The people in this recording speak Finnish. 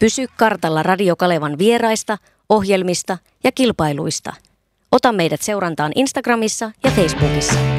Pysy kartalla Radio Kalevan vieraista, ohjelmista ja kilpailuista. Ota meidät seurantaan Instagramissa ja Facebookissa.